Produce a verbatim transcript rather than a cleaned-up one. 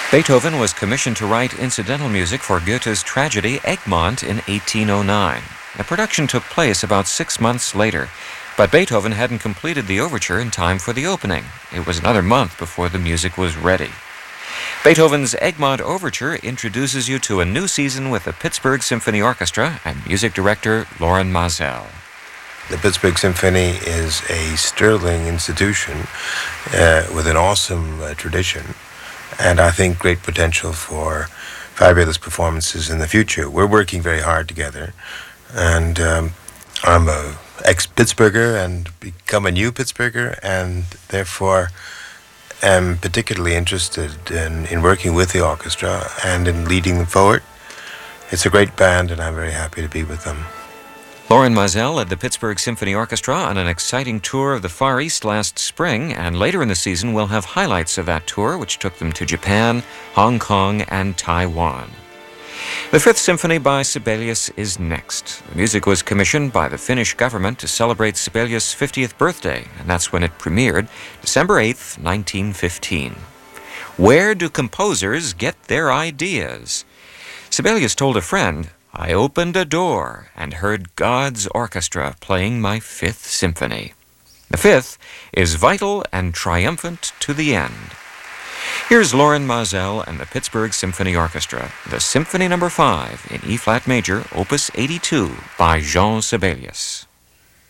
Beethoven was commissioned to write incidental music for Goethe's tragedy Egmont in eighteen oh nine. The production took place about six months later, but Beethoven hadn't completed the overture in time for the opening. It was another month before the music was ready. Beethoven's Egmont Overture introduces you to a new season with the Pittsburgh Symphony Orchestra and music director Lorin Maazel. The Pittsburgh Symphony is a sterling institution uh, with an awesome uh, tradition, and I think great potential for fabulous performances in the future. We're working very hard together, and um, I'm a ex-Pittsburgher and become a new Pittsburgher, and therefore am particularly interested in, in working with the orchestra and in leading them forward. It's a great band, and I'm very happy to be with them. Lorin Maazel led the Pittsburgh Symphony Orchestra on an exciting tour of the Far East last spring, and later in the season we'll have highlights of that tour, which took them to Japan, Hong Kong, and Taiwan. The Fifth Symphony by Sibelius is next. The music was commissioned by the Finnish government to celebrate Sibelius' fiftieth birthday, and that's when it premiered, December eighth, nineteen fifteen. Where do composers get their ideas? Sibelius told a friend, "I opened a door and heard God's orchestra playing my Fifth Symphony." The Fifth is vital and triumphant to the end. Here's Lorin Maazel and the Pittsburgh Symphony Orchestra, the Symphony Number five in E-flat major, Opus eighty-two by Jean Sibelius.